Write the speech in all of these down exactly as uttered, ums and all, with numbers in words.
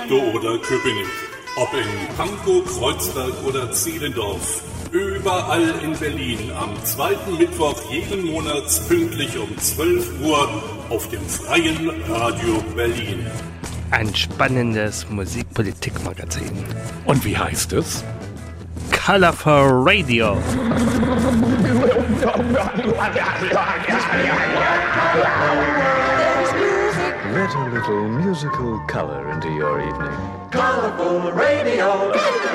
Treptow oder Köpenick, ob in Pankow, Kreuzberg oder Zehlendorf. Überall in Berlin am zweiten Mittwoch jeden Monats pünktlich um zwölf Uhr auf dem Freien Radio Berlin. Ein spannendes Musikpolitikmagazin. Und wie heißt es? Colorful Radio. Let a little musical color into your evening. Colorful Radio.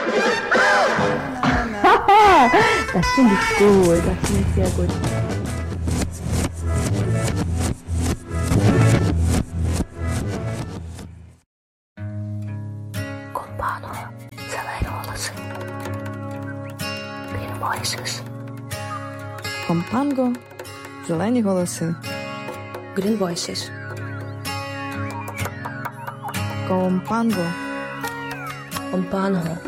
Das finde ich gut, das finde ich sehr gut. Компано, зелені голоси. Green Voices. Компанго, зелені голоси. Green Voices. Компанго. Компанго.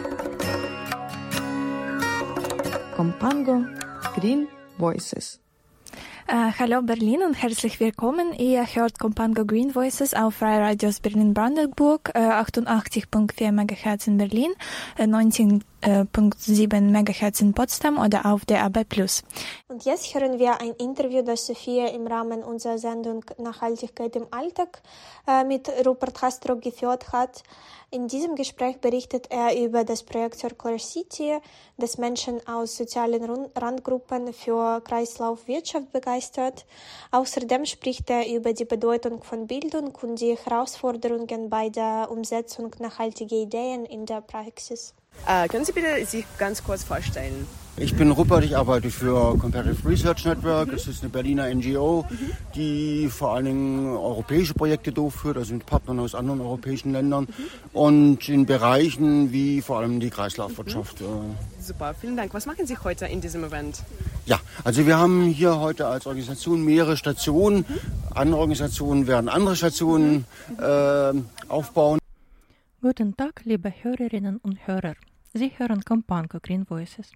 Compango, Green Voices. Uh, hallo Berlin und herzlich willkommen. Ihr hört Compango Green Voices auf Freiradios Berlin-Brandenburg, uh, achtundachtzig Komma vier Megahertz in Berlin, uh, neunzehn Komma sieben Megahertz in Potsdam oder auf der A B plus. Und jetzt hören wir ein Interview, das Sophia im Rahmen unserer Sendung Nachhaltigkeit im Alltag äh, mit Rupert Hastrock geführt hat. In diesem Gespräch berichtet er über das Projekt Circular City, das Menschen aus sozialen Randgruppen für Kreislaufwirtschaft begeistert. Außerdem spricht er über die Bedeutung von Bildung und die Herausforderungen bei der Umsetzung nachhaltiger Ideen in der Praxis. Äh, können Sie bitte sich ganz kurz vorstellen? Ich bin Rupert, ich arbeite für Comparative Research Network. Mhm. Das ist eine Berliner N G O, mhm. die vor allen Dingen europäische Projekte durchführt, also mit Partnern aus anderen europäischen Ländern mhm. und in Bereichen wie vor allem die Kreislaufwirtschaft. Mhm. Super, vielen Dank. Was machen Sie heute in diesem Event? Ja, also wir haben hier heute als Organisation mehrere Stationen. Mhm. Andere Organisationen werden andere Stationen mhm. äh, aufbauen. Guten Tag, liebe Hörerinnen und Hörer. Sie hören Compango Green Voices.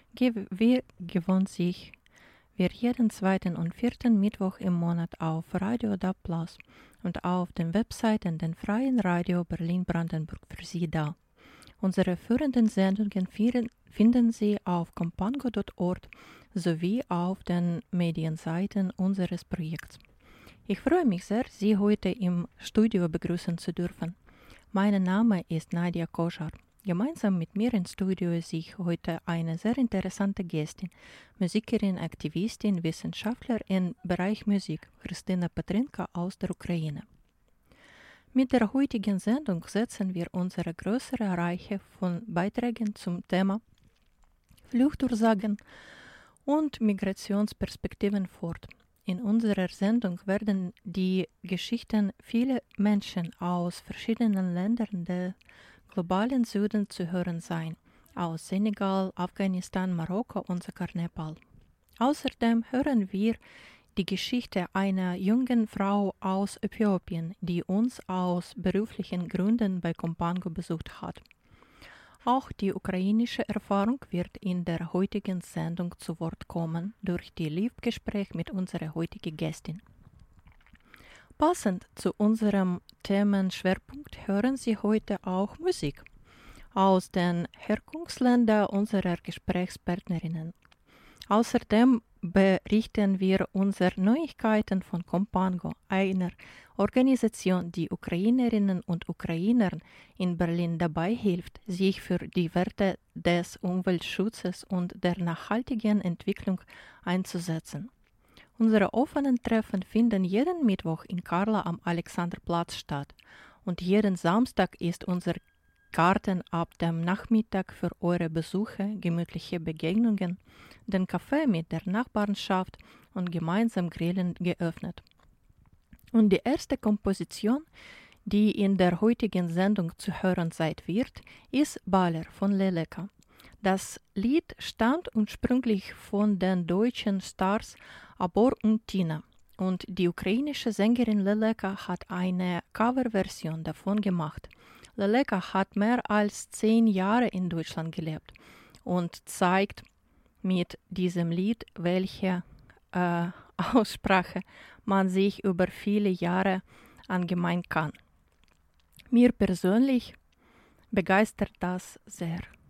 Wie gewohnt sich wir jeden zweiten und vierten Mittwoch im Monat auf Radio D A B Plus und auf den Webseiten den Freien Radio Berlin-Brandenburg für Sie da. Unsere führenden Sendungen finden Sie auf compango punkt org sowie auf den Medienseiten unseres Projekts. Ich freue mich sehr, Sie heute im Studio begrüßen zu dürfen. Mein Name ist Nadia Koschar. Gemeinsam mit mir im Studio ist ich heute eine sehr interessante Gästin, Musikerin, Aktivistin, Wissenschaftler im Bereich Musik, Christina Petrinka aus der Ukraine. Mit der heutigen Sendung setzen wir unsere größere Reihe von Beiträgen zum Thema Fluchtursagen und Migrationsperspektiven fort. In unserer Sendung werden die Geschichten vieler Menschen aus verschiedenen Ländern des globalen Süden zu hören sein, aus Senegal, Afghanistan, Marokko und sogar Nepal. Außerdem hören wir die Geschichte einer jungen Frau aus Äthiopien, die uns aus beruflichen Gründen bei Compango besucht hat. Auch die ukrainische Erfahrung wird in der heutigen Sendung zu Wort kommen durch die Live-Gespräch mit unserer heutigen Gästin. Passend zu unserem Themenschwerpunkt hören Sie heute auch Musik aus den Herkunftsländern unserer Gesprächspartnerinnen. Außerdem berichten wir unsere Neuigkeiten von Compango, einer Organisation, die Ukrainerinnen und Ukrainern in Berlin dabei hilft, sich für die Werte des Umweltschutzes und der nachhaltigen Entwicklung einzusetzen. Unsere offenen Treffen finden jeden Mittwoch in Karla am Alexanderplatz statt und jeden Samstag ist unser Garten ab dem Nachmittag für eure Besuche, gemütliche Begegnungen, den Kaffee mit der Nachbarschaft und gemeinsam Grillen geöffnet. Und die erste Komposition, die in der heutigen Sendung zu hören sein wird, ist Baller von Leleka. Das Lied stammt ursprünglich von den deutschen Stars Abor und Tina und die ukrainische Sängerin Leleka hat eine Coverversion davon gemacht. Leleka hat mehr als zehn Jahre in Deutschland gelebt und zeigt mit diesem Lied, welche äh, Aussprache man sich über viele Jahre angemein kann. Mir persönlich begeistert das sehr.